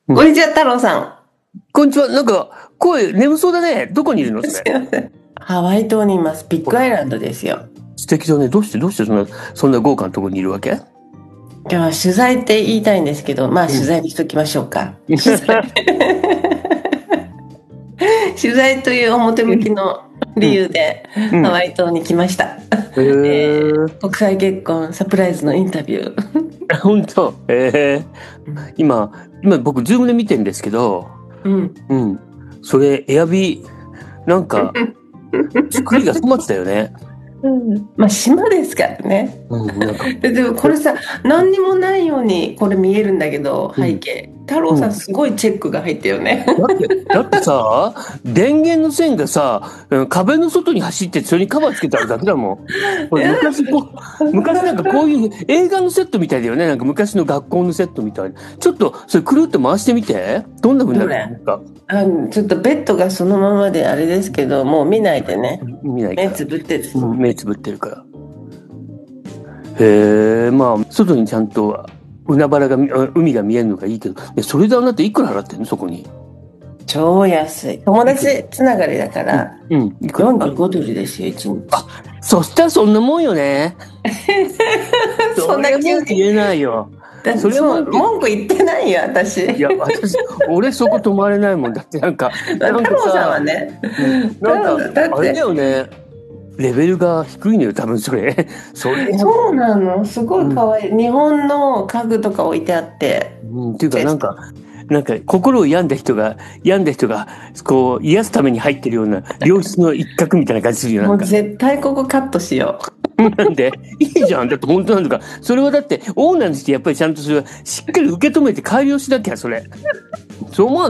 こんにちは、太郎さん。 こんにちは。なんか、声眠そうだね。どこにいるのそすいれ。 ません。ハワイ島にいます。ビッグアイランドですよ。 素敵だね。どうしてそんな豪華なところにいるわけ？ 今日は取材って言いたいんですけど、まあうん。 取材にしときましょうか。取材。取材という表向きの理うん。 由でうん。 ハワイ島に来ました。 へえ。 国際結婚サプライズのインタビュー。 ほんと。今僕、ズームで見てんですけど、 うん。 うん。それ、エアビー、なんか、作りが粗末だよね。 うん、まあ島ですからね。 うん、なんか、 でもこれさ、何にもないようにこれ見えるんだけど、 うん。 背景。太郎さんうん。 すごいチェックが入ってるよね。 だってさ、電源の線がさ、壁の外に走ってそれにカバーつけてあるだけだもん。これ昔なんかこういう映画のセットみたいだよね。なんか昔の学校のセットみたいな。ちょっとそれくるって回してみて。どんな風になるの？ どれ？ なんか、 ちょっとベッドがそのままであれですけど、もう見ないでね。目見ないから。 つぶってる。 うん、目つぶってるから。へえ、まあ、外にちゃんと海が見えるのがいいけど、それであなたいくら払ってんのそこに？ 超安い。友達つながりだかうん、 ら、 うん、いくら？ 45ドルですよ、1日。 そしたらそんなもんよね。 そんなそれは急に。 文句言えないよ。それはそう、 文句、 文句言ってないよ、私。 いや、俺そこ止まれないもん。だってなんか太郎さんはさ、 ね、 うん、なんか、 太郎さん、だっあれだて、 よね。レベルが低いのよ、多分それ。それ、 そうなの、すごいうん、 可愛い。日本の家具とか置いてあって、 うん、っていうかなんか心を病んだ人が、こう、癒すために入ってるような良質の一角みたいな感じするよ、なもうんか。 絶対ここカットしよう。 なんでいいじゃん。だって本当なんだから。それはだって、オーナーにしてやっぱりちゃんとそれはしっかり受け止めて改良しなきゃ、それ。そう思わ